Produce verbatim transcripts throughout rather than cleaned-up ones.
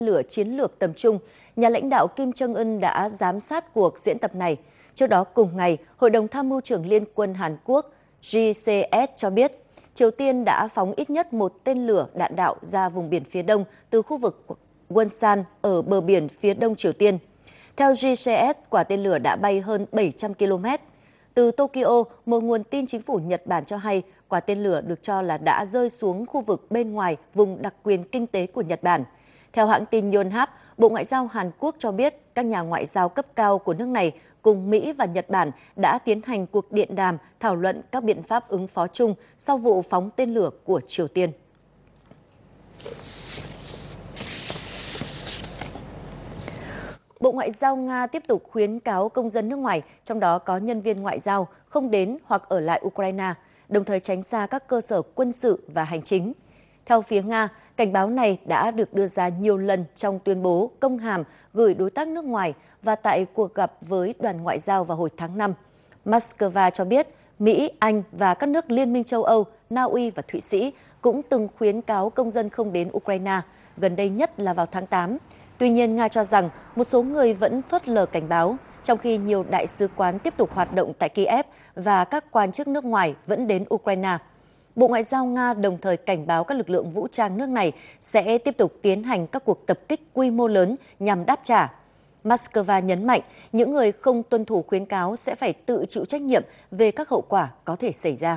lửa chiến lược tầm trung, nhà lãnh đạo Kim Jong Un đã giám sát cuộc diễn tập này. Trước đó cùng ngày, Hội đồng Tham mưu trưởng Liên quân Hàn Quốc G C S cho biết Triều Tiên đã phóng ít nhất một tên lửa đạn đạo ra vùng biển phía đông từ khu vực Wonsan ở bờ biển phía đông Triều Tiên. Theo G C S, quả tên lửa đã bay hơn bảy trăm ki lô mét. Từ Tokyo, một nguồn tin chính phủ Nhật Bản cho hay quả tên lửa được cho là đã rơi xuống khu vực bên ngoài vùng đặc quyền kinh tế của Nhật Bản. Theo hãng tin Yonhap, Bộ Ngoại giao Hàn Quốc cho biết các nhà ngoại giao cấp cao của nước này cùng Mỹ và Nhật Bản đã tiến hành cuộc điện đàm thảo luận các biện pháp ứng phó chung sau vụ phóng tên lửa của Triều Tiên. Bộ Ngoại giao Nga tiếp tục khuyến cáo công dân nước ngoài, trong đó có nhân viên ngoại giao, không đến hoặc ở lại Ukraine, đồng thời tránh xa các cơ sở quân sự và hành chính. Theo phía Nga, cảnh báo này đã được đưa ra nhiều lần trong tuyên bố công hàm gửi đối tác nước ngoài và tại cuộc gặp với đoàn ngoại giao vào hồi tháng năm. Moscow cho biết Mỹ, Anh và các nước Liên minh châu Âu, Na Uy và Thụy Sĩ cũng từng khuyến cáo công dân không đến Ukraine, gần đây nhất là vào tháng tám. Tuy nhiên, Nga cho rằng một số người vẫn phớt lờ cảnh báo, trong khi nhiều đại sứ quán tiếp tục hoạt động tại Kiev và các quan chức nước ngoài vẫn đến Ukraine. Bộ Ngoại giao Nga đồng thời cảnh báo các lực lượng vũ trang nước này sẽ tiếp tục tiến hành các cuộc tập kích quy mô lớn nhằm đáp trả. Moscow nhấn mạnh những người không tuân thủ khuyến cáo sẽ phải tự chịu trách nhiệm về các hậu quả có thể xảy ra.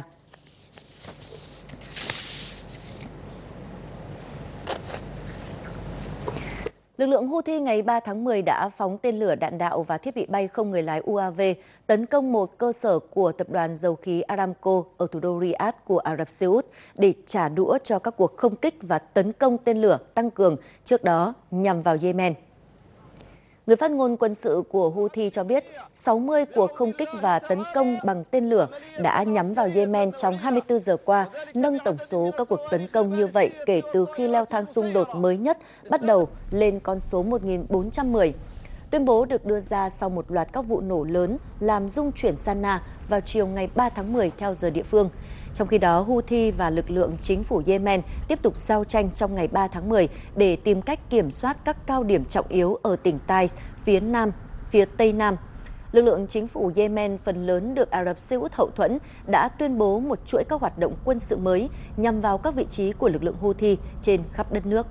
Lực lượng Houthi ngày ba tháng mười đã phóng tên lửa đạn đạo và thiết bị bay không người lái U A V tấn công một cơ sở của tập đoàn dầu khí Aramco ở thủ đô Riyadh của Ả Rập Xê Út để trả đũa cho các cuộc không kích và tấn công tên lửa tăng cường trước đó nhằm vào Yemen. Người phát ngôn quân sự của Houthi cho biết sáu mươi cuộc không kích và tấn công bằng tên lửa đã nhắm vào Yemen trong hai mươi tư giờ qua, nâng tổng số các cuộc tấn công như vậy kể từ khi leo thang xung đột mới nhất bắt đầu lên con số một nghìn bốn trăm mười. Tuyên bố được đưa ra sau một loạt các vụ nổ lớn làm rung chuyển Sanaa vào chiều ngày ba tháng mười theo giờ địa phương. Trong khi đó, Houthi và lực lượng chính phủ Yemen tiếp tục giao tranh trong ngày ba tháng mười để tìm cách kiểm soát các cao điểm trọng yếu ở tỉnh Taiz, phía Nam, phía Tây Nam. Lực lượng chính phủ Yemen phần lớn được Ả Rập Xê Út hậu thuẫn đã tuyên bố một chuỗi các hoạt động quân sự mới nhằm vào các vị trí của lực lượng Houthi trên khắp đất nước.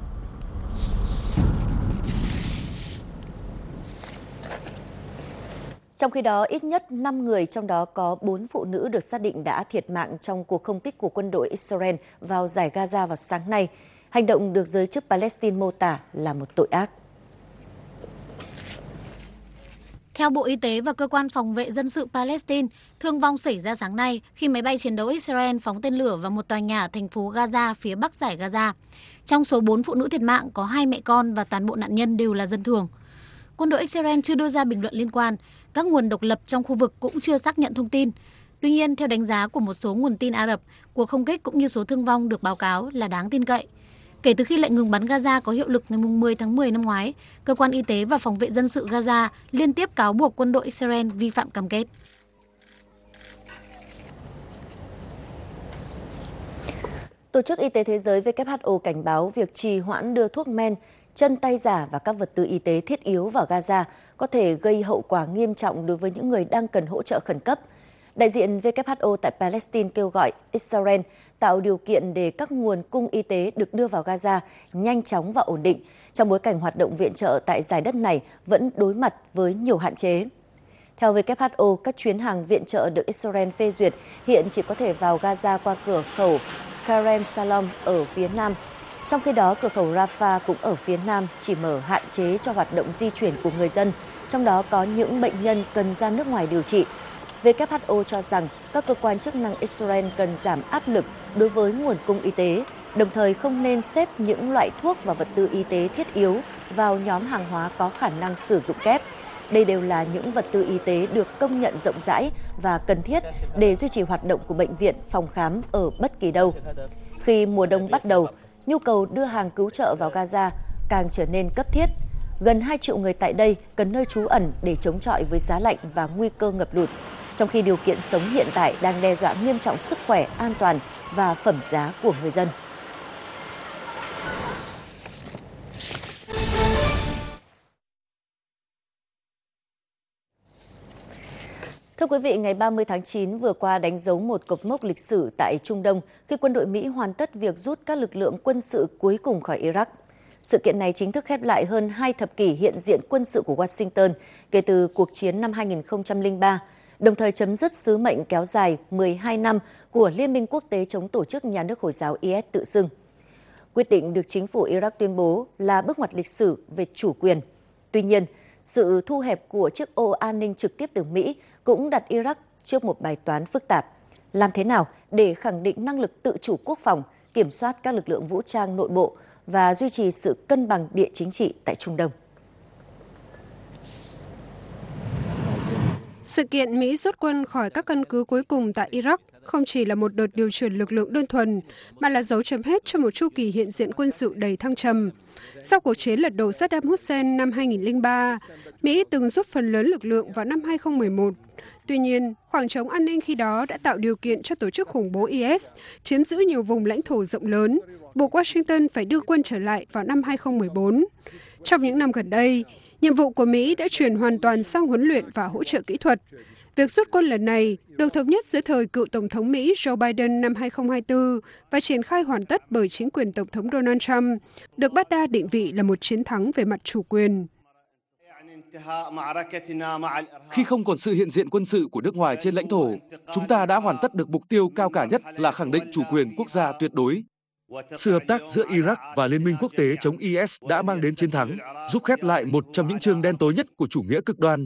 Trong khi đó, ít nhất năm người, trong đó có bốn phụ nữ được xác định đã thiệt mạng trong cuộc không kích của quân đội Israel vào dải Gaza vào sáng nay. Hành động được giới chức Palestine mô tả là một tội ác. Theo Bộ Y tế và Cơ quan Phòng vệ Dân sự Palestine, thương vong xảy ra sáng nay khi máy bay chiến đấu Israel phóng tên lửa vào một tòa nhà ở thành phố Gaza, phía bắc dải Gaza. Trong số bốn phụ nữ thiệt mạng có hai mẹ con và toàn bộ nạn nhân đều là dân thường. Quân đội Israel chưa đưa ra bình luận liên quan. Các nguồn độc lập trong khu vực cũng chưa xác nhận thông tin. Tuy nhiên, theo đánh giá của một số nguồn tin Ả Rập, cuộc không kích cũng như số thương vong được báo cáo là đáng tin cậy. Kể từ khi lệnh ngừng bắn Gaza có hiệu lực ngày mười tháng mười năm ngoái, Cơ quan Y tế và Phòng vệ Dân sự Gaza liên tiếp cáo buộc quân đội Israel vi phạm cam kết. Tổ chức Y tế Thế giới W H O cảnh báo việc trì hoãn đưa thuốc men, chân tay giả và các vật tư y tế thiết yếu vào Gaza có thể gây hậu quả nghiêm trọng đối với những người đang cần hỗ trợ khẩn cấp. Đại diện W H O tại Palestine kêu gọi Israel tạo điều kiện để các nguồn cung y tế được đưa vào Gaza nhanh chóng và ổn định, trong bối cảnh hoạt động viện trợ tại dải đất này vẫn đối mặt với nhiều hạn chế. Theo W H O, các chuyến hàng viện trợ được Israel phê duyệt hiện chỉ có thể vào Gaza qua cửa khẩu Karem Salom ở phía nam. Trong khi đó, cửa khẩu Rafah cũng ở phía nam chỉ mở hạn chế cho hoạt động di chuyển của người dân, trong đó có những bệnh nhân cần ra nước ngoài điều trị. W H O cho rằng các cơ quan chức năng Israel cần giảm áp lực đối với nguồn cung y tế, đồng thời không nên xếp những loại thuốc và vật tư y tế thiết yếu vào nhóm hàng hóa có khả năng sử dụng kép. Đây đều là những vật tư y tế được công nhận rộng rãi và cần thiết để duy trì hoạt động của bệnh viện, phòng khám ở bất kỳ đâu. Khi mùa đông bắt đầu, nhu cầu đưa hàng cứu trợ vào Gaza càng trở nên cấp thiết. Gần hai triệu người tại đây cần nơi trú ẩn để chống chọi với giá lạnh và nguy cơ ngập lụt, trong khi điều kiện sống hiện tại đang đe dọa nghiêm trọng sức khỏe, an toàn và phẩm giá của người dân. Thưa quý vị, ngày ba mươi tháng chín vừa qua đánh dấu một cột mốc lịch sử tại Trung Đông khi quân đội Mỹ hoàn tất việc rút các lực lượng quân sự cuối cùng khỏi Iraq. Sự kiện này chính thức khép lại hơn hai thập kỷ hiện diện quân sự của Washington kể từ cuộc chiến năm hai nghìn không trăm lẻ ba, đồng thời chấm dứt sứ mệnh kéo dài mười hai năm của Liên minh quốc tế chống tổ chức nhà nước Hồi giáo i ét tự xưng. Quyết định được chính phủ Iraq tuyên bố là bước ngoặt lịch sử về chủ quyền. Tuy nhiên, sự thu hẹp của chiếc ô an ninh trực tiếp từ Mỹ cũng đặt Iraq trước một bài toán phức tạp. Làm thế nào để khẳng định năng lực tự chủ quốc phòng, kiểm soát các lực lượng vũ trang nội bộ và duy trì sự cân bằng địa chính trị tại Trung Đông? Sự kiện Mỹ rút quân khỏi các căn cứ cuối cùng tại Iraq không chỉ là một đợt điều chuyển lực lượng đơn thuần, mà là dấu chấm hết cho một chu kỳ hiện diện quân sự đầy thăng trầm. Sau cuộc chiến lật đổ Saddam Hussein năm hai nghìn không trăm lẻ ba, Mỹ từng rút phần lớn lực lượng vào năm hai nghìn không trăm mười một. Tuy nhiên, khoảng trống an ninh khi đó đã tạo điều kiện cho tổ chức khủng bố i ét chiếm giữ nhiều vùng lãnh thổ rộng lớn, buộc Washington phải đưa quân trở lại vào năm hai nghìn không trăm mười bốn. Trong những năm gần đây, nhiệm vụ của Mỹ đã chuyển hoàn toàn sang huấn luyện và hỗ trợ kỹ thuật. Việc rút quân lần này được thống nhất dưới thời cựu Tổng thống Mỹ Joe Biden năm hai nghìn không trăm hai mươi tư và triển khai hoàn tất bởi chính quyền Tổng thống Donald Trump, được Baghdad định vị là một chiến thắng về mặt chủ quyền. Khi không còn sự hiện diện quân sự của nước ngoài trên lãnh thổ, chúng ta đã hoàn tất được mục tiêu cao cả nhất là khẳng định chủ quyền quốc gia tuyệt đối. Sự hợp tác giữa Iraq và Liên minh quốc tế chống i ét đã mang đến chiến thắng, giúp khép lại một trong những chương đen tối nhất của chủ nghĩa cực đoan.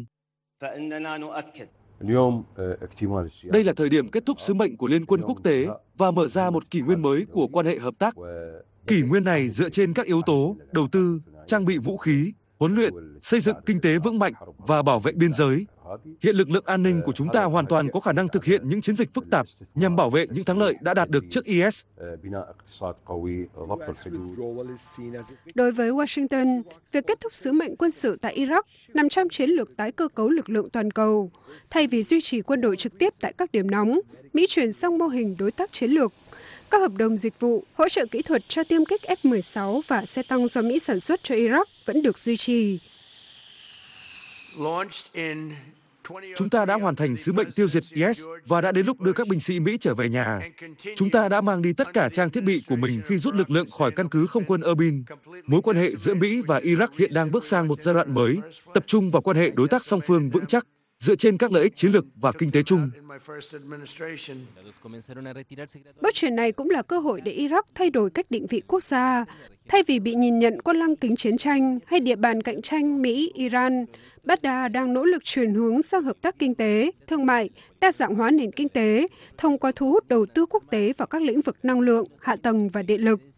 Đây là thời điểm kết thúc sứ mệnh của Liên quân quốc tế và mở ra một kỷ nguyên mới của quan hệ hợp tác. Kỷ nguyên này dựa trên các yếu tố đầu tư, trang bị vũ khí, huấn luyện, xây dựng kinh tế vững mạnh và bảo vệ biên giới. Hiện lực lượng an ninh của chúng ta hoàn toàn có khả năng thực hiện những chiến dịch phức tạp nhằm bảo vệ những thắng lợi đã đạt được trước i ét. Đối với Washington, việc kết thúc sứ mệnh quân sự tại Iraq nằm trong chiến lược tái cơ cấu lực lượng toàn cầu. Thay vì duy trì quân đội trực tiếp tại các điểm nóng, Mỹ chuyển sang mô hình đối tác chiến lược. Các hợp đồng dịch vụ, hỗ trợ kỹ thuật cho tiêm kích F mười sáu và xe tăng do Mỹ sản xuất cho Iraq vẫn được duy trì. Chúng ta đã hoàn thành sứ mệnh tiêu diệt i ét và đã đến lúc đưa các binh sĩ Mỹ trở về nhà. Chúng ta đã mang đi tất cả trang thiết bị của mình khi rút lực lượng khỏi căn cứ không quân Erbil. Mối quan hệ giữa Mỹ và Iraq hiện đang bước sang một giai đoạn mới, tập trung vào quan hệ đối tác song phương vững chắc, dựa trên các lợi ích chiến lược và kinh tế chung. Bước chuyển này cũng là cơ hội để Iraq thay đổi cách định vị quốc gia. Thay vì bị nhìn nhận qua lăng kính chiến tranh hay địa bàn cạnh tranh Mỹ-Iran, Baghdad đang nỗ lực chuyển hướng sang hợp tác kinh tế, thương mại, đa dạng hóa nền kinh tế, thông qua thu hút đầu tư quốc tế vào các lĩnh vực năng lượng, hạ tầng và điện lực.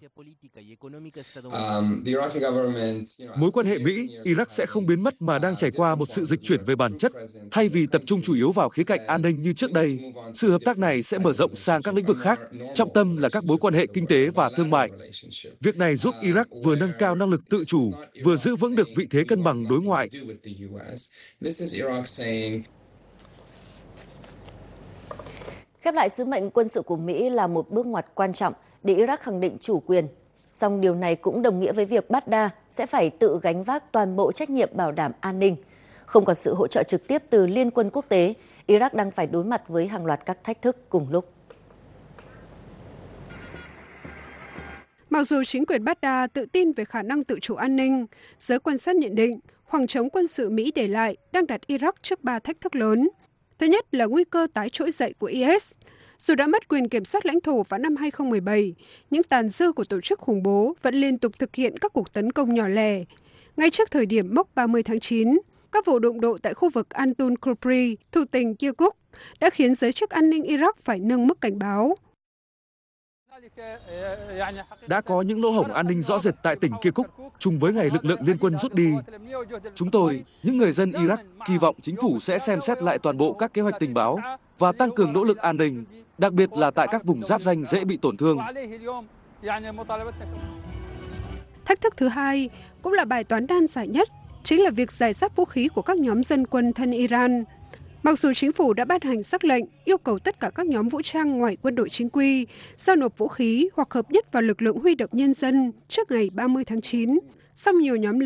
Mối quan hệ Mỹ-Iraq sẽ không biến mất mà đang trải qua một sự dịch chuyển về bản chất. Thay vì tập trung chủ yếu vào khía cạnh an ninh như trước đây, sự hợp tác này sẽ mở rộng sang các lĩnh vực khác, trọng tâm là các mối quan hệ kinh tế và thương mại. Việc này giúp Iraq vừa nâng cao năng lực tự chủ, vừa giữ vững được vị thế cân bằng đối ngoại. Khép lại sứ mệnh quân sự của Mỹ là một bước ngoặt quan trọng để Iraq khẳng định chủ quyền. Song điều này cũng đồng nghĩa với việc Baghdad sẽ phải tự gánh vác toàn bộ trách nhiệm bảo đảm an ninh. Không có sự hỗ trợ trực tiếp từ liên quân quốc tế, Iraq đang phải đối mặt với hàng loạt các thách thức cùng lúc. Mặc dù chính quyền Baghdad tự tin về khả năng tự chủ an ninh, giới quan sát nhận định khoảng trống quân sự Mỹ để lại đang đặt Iraq trước ba thách thức lớn. Thứ nhất là nguy cơ tái trỗi dậy của i ét. Dù đã mất quyền kiểm soát lãnh thổ vào năm hai nghìn không trăm mười bảy, những tàn dư của tổ chức khủng bố vẫn liên tục thực hiện các cuộc tấn công nhỏ lẻ. Ngay trước thời điểm mốc ba mươi tháng chín, các vụ đụng độ tại khu vực Antul Khupri, thuộc tỉnh Kirkuk, đã khiến giới chức an ninh Iraq phải nâng mức cảnh báo. Đã có những lỗ hổng an ninh rõ rệt tại tỉnh Kirkuk, chung với ngày lực lượng liên quân rút đi. Chúng tôi, những người dân Iraq, kỳ vọng chính phủ sẽ xem xét lại toàn bộ các kế hoạch tình báo và tăng cường nỗ lực an ninh, đặc biệt là tại các vùng giáp ranh dễ bị tổn thương. Thách thức thứ hai, cũng là bài toán nan giải nhất, chính là việc giải giáp vũ khí của các nhóm dân quân thân Iran. Mặc dù chính phủ đã ban hành sắc lệnh yêu cầu tất cả các nhóm vũ trang ngoài quân đội chính quy giao nộp vũ khí hoặc hợp nhất vào lực lượng huy động nhân dân trước ngày ba mươi tháng chín, song nhiều nhóm lớn